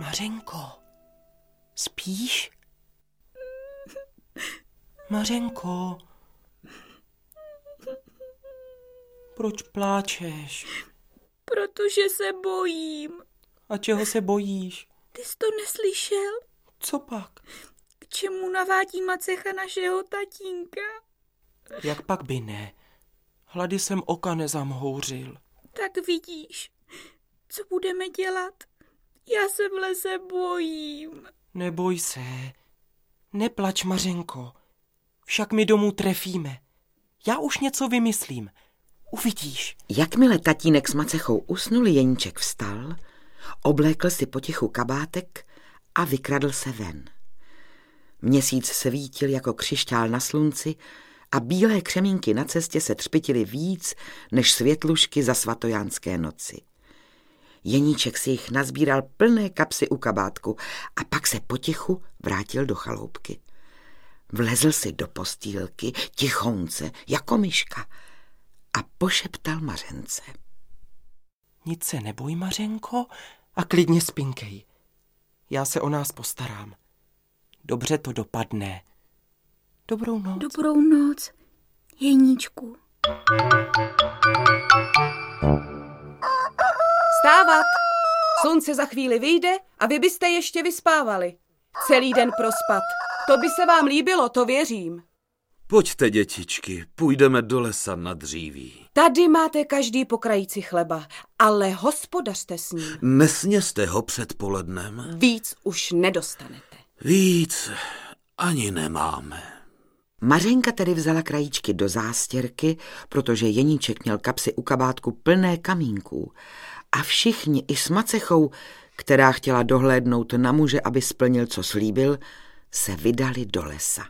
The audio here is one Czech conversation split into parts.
Mařenko, spíš? Mařenko, proč pláčeš? Protože se bojím. A čeho se bojíš? Ty jsi to neslyšel? Co pak? K čemu navádí macecha našeho tatínka? Jak pak by ne? Hlady jsem oka nezamhouřil. Tak vidíš, co budeme dělat? Já se v lese bojím. Neboj se. Neplač, Mařenko. Však my domů trefíme. Já už něco vymyslím. Uvidíš. Jakmile tatínek s macechou usnul, Jeníček vstal, oblékl si potichu kabátek a vykradl se ven. Měsíc svítil jako křišťál na slunci a bílé křemínky na cestě se třpitily víc než světlušky za svatojánské noci. Jeníček si jich nazbíral plné kapsy u kabátku a pak se potichu vrátil do chaloupky. Vlezl si do postýlky, tichounce, jako myška, a pošeptal Mařence. Nic se neboj, Mařenko, a klidně spinkej. Já se o nás postarám. Dobře to dopadne. Dobrou noc. Dobrou noc, Jeníčku. Vstávat! Slunce za chvíli vyjde a vy byste ještě vyspávali. Celý den prospat. To by se vám líbilo, to věřím. Pojďte, dětičky, půjdeme do lesa na dříví. Tady máte každý po krajíci chleba, ale hospodařte s ním. Nesněste ho předpolednem. Víc už nedostanete. Víc ani nemáme. Mařenka tedy vzala krajíčky do zástěrky, protože Jeníček měl kapsy u kabátku plné kamínků. A všichni, i s macechou, která chtěla dohlédnout na muže, aby splnil, co slíbil, se vydali do lesa.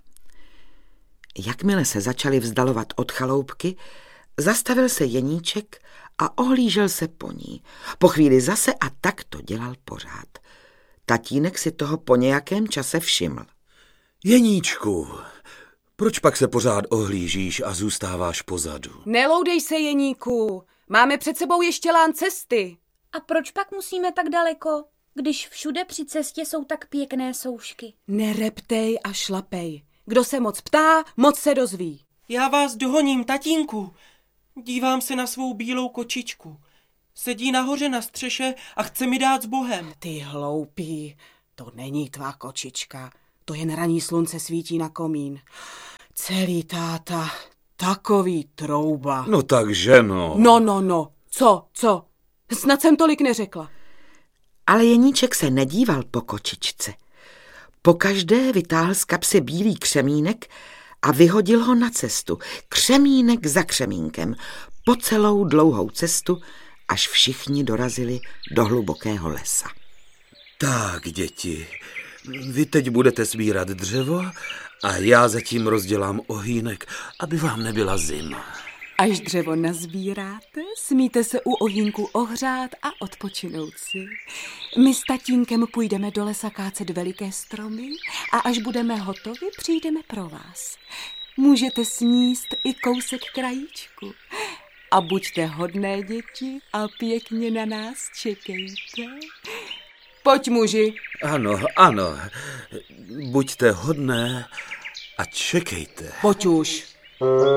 Jakmile se začali vzdalovat od chaloupky, zastavil se Jeníček a ohlížel se po ní. Po chvíli zase a tak to dělal pořád. Tatínek si toho po nějakém čase všiml. Jeníčku, proč pak se pořád ohlížíš a zůstáváš pozadu? Neloudej se, Jeníku, máme před sebou ještě lán cesty. A proč pak musíme tak daleko, když všude při cestě jsou tak pěkné soušky? Nereptej a šlapej. Kdo se moc ptá, moc se dozví. Já vás dohoním, tatínku. Dívám se na svou bílou kočičku. Sedí nahoře na střeše a chce mi dát s Bohem. Ty hloupý, to není tvá kočička. To jen ranní slunce svítí na komín. Celý táta, takový trouba. No takže no. No. Co? Snad jsem tolik neřekla. Ale Jeníček se nedíval po kočičce. Pokaždé vytáhl z kapsy bílý křemínek a vyhodil ho na cestu, křemínek za křemínkem, po celou dlouhou cestu, až všichni dorazili do hlubokého lesa. Tak, děti, vy teď budete sbírat dřevo a já zatím rozdělám ohýnek, aby vám nebyla zima. Až dřevo nazbíráte, smíte se u ohýnku ohřát a odpočinout si. My s tatínkem půjdeme do lesa kácet veliké stromy a až budeme hotovi, přijdeme pro vás. Můžete sníst i kousek krajíčku. A buďte hodné děti a pěkně na nás čekejte. Pojď, muži. Ano, buďte hodné a čekejte. Pojď už.